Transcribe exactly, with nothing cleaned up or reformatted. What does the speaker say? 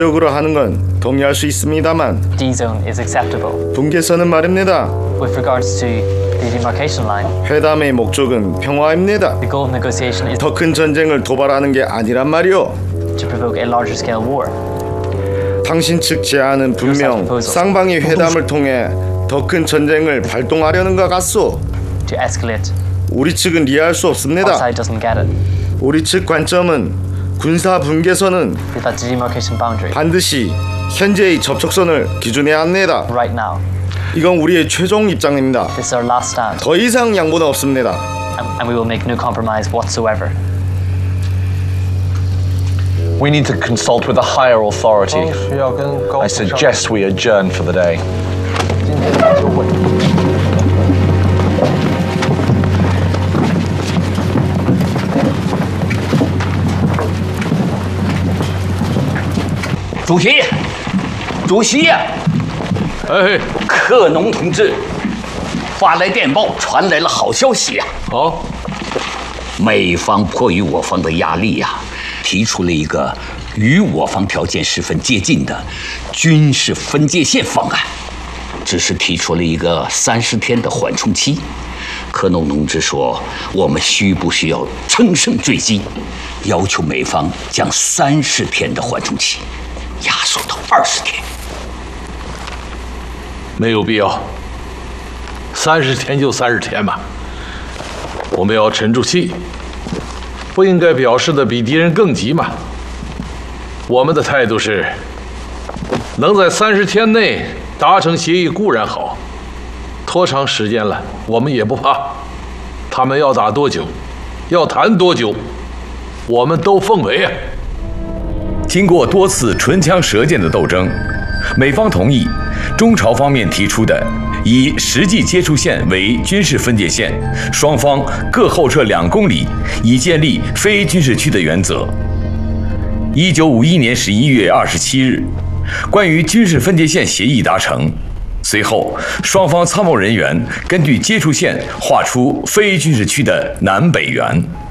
적으로 하는 건 동의할 수 있습니다만 D-zone is acceptable. 분계선은 말입니다. With regards to the demarcation line, 회담의 목적은 평화입니다. the goal of negotiation is 더 큰 전쟁을 도발하는 게 아니란 말이오. to provoke a larger scale war. 당신 측 제안은 분명 쌍방이 회담을 통해 더 큰 전쟁을 발동하려는 것 같소. To escalate. 우리 측은 이해할 수 Our 없습니다. side doesn't get it. 우리 측 관점은 군사 분계선은 That the demarcation boundary 반드시 현재의 접촉선을 기준해야 합니다. right now. 이건 우리의 최종 입장입니다. This is our last stand, 더 이상 양보는 없습니다. and, and we will make no compromise whatsoever. We need to consult with a higher authority. 需要跟高 I 层商 suggest we adjourn for the day. 今天的就会。 主席，主席呀、 哎， 克农同志发来电报，传来了好消息呀、 好， 美方迫于我方的压力呀、提出了一个与我方条件十分接近的军事分界线方案，只是提出了一个三十天的缓冲期。克农同志说，我们需不需要乘胜追击，要求美方将三十天的缓冲期压缩到二十天。 没有必要，三十天就三十天吧。我们要沉住气，不应该表示的比敌人更急嘛。我们的态度是，能在三十天内达成协议固然好，拖长时间了我们也不怕。他们要打多久，要谈多久，我们都奉陪啊。 经过多次唇枪舌剑的斗争，美方同意中朝方面提出的以实际接触线为军事分界线，双方各后撤两公里，以建立非军事区的原则。一九五一年十一月二十七日，关于军事分界线协议达成。随后，双方参谋人员根据接触线画出非军事区的南北缘。